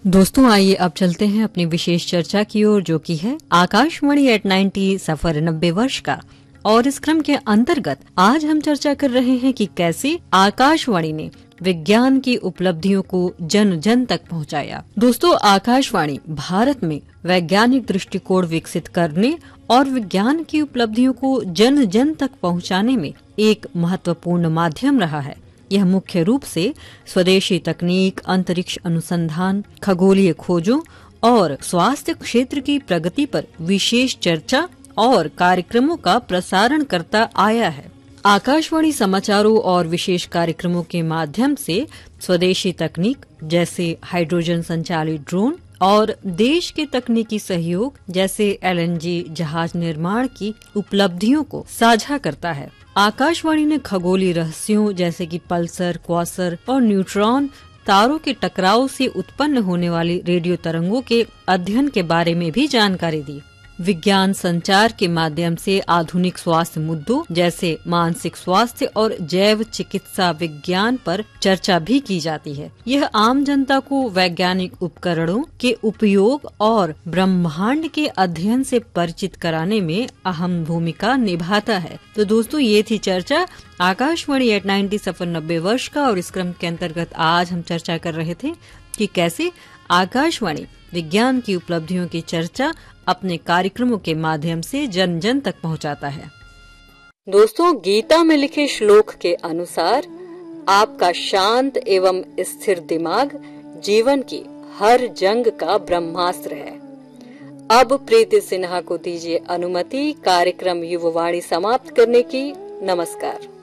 दोस्तों आइए अब चलते हैं अपनी विशेष चर्चा की ओर, जो की है आकाशवाणी एट 90 सफर 90 वर्ष का। और इस क्रम के अंतर्गत आज हम चर्चा कर रहे हैं कि कैसे आकाशवाणी ने विज्ञान की उपलब्धियों को जन जन तक पहुंचाया। दोस्तों, आकाशवाणी भारत में वैज्ञानिक दृष्टिकोण विकसित करने और विज्ञान की उपलब्धियों को जन जन तक पहुंचाने में एक महत्वपूर्ण माध्यम रहा है। यह मुख्य रूप से स्वदेशी तकनीक, अंतरिक्ष अनुसंधान, खगोलीय खोजों और स्वास्थ्य क्षेत्र की प्रगति पर विशेष चर्चा और कार्यक्रमों का प्रसारण करता आया है। आकाशवाणी समाचारों और विशेष कार्यक्रमों के माध्यम से स्वदेशी तकनीक जैसे हाइड्रोजन संचालित ड्रोन और देश के तकनीकी सहयोग जैसे LNG जहाज निर्माण की उपलब्धियों को साझा करता है। आकाशवाणी ने खगोलीय रहस्यों जैसे कि पल्सर, क्वासर और न्यूट्रॉन तारों के टकराव से उत्पन्न होने वाली रेडियो तरंगों के अध्ययन के बारे में भी जानकारी दी। विज्ञान संचार के माध्यम से आधुनिक स्वास्थ्य मुद्दों जैसे मानसिक स्वास्थ्य और जैव चिकित्सा विज्ञान पर चर्चा भी की जाती है। यह आम जनता को वैज्ञानिक उपकरणों के उपयोग और ब्रह्मांड के अध्ययन से परिचित कराने में अहम भूमिका निभाता है। तो दोस्तों, ये थी चर्चा आकाशवाणी एट 90 सफर 90 वर्ष का। और इस क्रम के अंतर्गत आज हम चर्चा कर रहे थे कि कैसे आकाशवाणी विज्ञान की उपलब्धियों की चर्चा अपने कार्यक्रमों के माध्यम से जन जन तक पहुंचाता है। दोस्तों, गीता में लिखे श्लोक के अनुसार आपका शांत एवं स्थिर दिमाग जीवन की हर जंग का ब्रह्मास्त्र है। अब प्रीति सिन्हा को दीजिए अनुमति कार्यक्रम युववाणी समाप्त करने की। नमस्कार।